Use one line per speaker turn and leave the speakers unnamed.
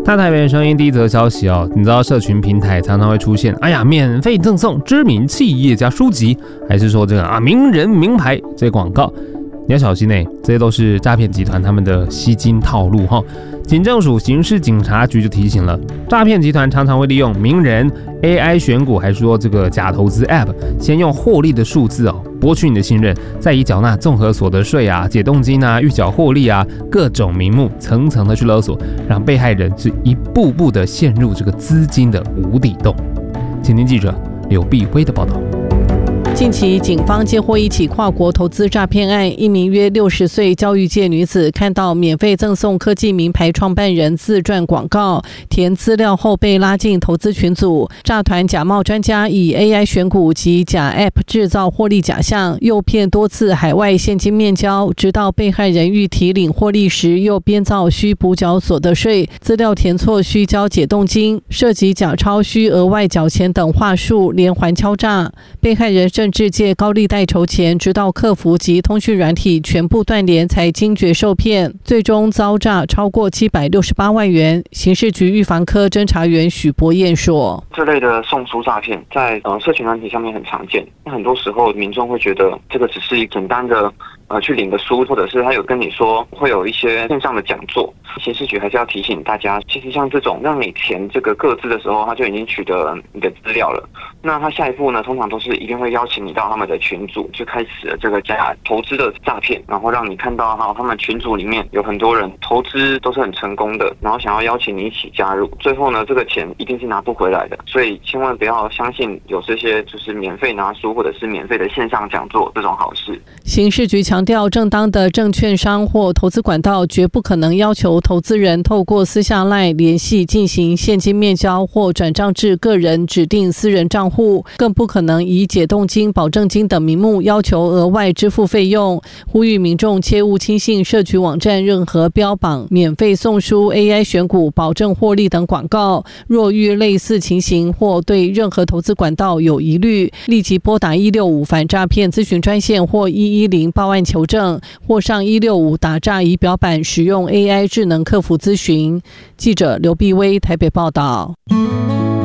大台北声音第一则消息哦，你知道社群平台常常会出现，免费赠送知名企业家书籍，还是说这个名人名牌这些广告，你要小心这些都是诈骗集团他们的吸金套路哈。警政署刑事警察局就提醒了，诈骗集团常常会利用名人、AI 选股，还是说这个假投资 App， 先用获利的数字博取你的信任，再以缴纳综合所得税解动金预缴获利各种名目层层的去勒索，让被害人是一步步的陷入这个资金的无底洞。请听记者刘碧威的报道。
近期，警方接获一起跨国投资诈骗案，一名约60岁教育界女子看到免费赠送科技名牌创办人自传广告，填资料后被拉进投资群组，诈团假冒专家以 AI 选股及假 App 制造获利假象，诱骗多次海外现金面交，直到被害人欲提领获利时，又编造需补缴所得税，资料填错需交解冻金，涉及假钞需额外缴钱等话术，连环敲诈。被害人甚至借高利贷筹钱，直到客服及通讯软体全部断联才惊觉受骗，最终遭诈超过768万元。刑事局预防科侦查员许博彦说：“
这类的送书诈骗在社群软体上面很常见，很多时候民众会觉得这个只是简单的去领个书，或者是他有跟你说会有一些线上的讲座。刑事局还是要提醒大家，其实像这种让你填这个个资的时候，他就已经取得你的资料了。那他下一步呢，通常都是一定会邀请你到他们的群组，就开始了这个假投资的诈骗，然后让你看到他们群组里面有很多人投资都是很成功的，然后想要邀请你一起加入。最后呢，这个钱一定是拿不回来的，所以千万不要相信有这些就是免费拿书或者是免费的线上讲座这种好事。”
刑事局强调，正当的证券商或投资管道绝不可能要求投资人透过私下 LINE 联系进行现金面交或转账至个人指定私人账户，更不可能以解冻金、保证金等名目要求额外支付费用。呼吁民众切勿轻信社群网站任何标榜免费送书、AI 选股、保证获利等广告。若遇类似情形或对任何投资管道有疑虑，立即拨打165反诈骗咨询专线或110报案求证，或上165打诈仪表板使用 AI 智能客服咨询。记者刘碧威台北报道。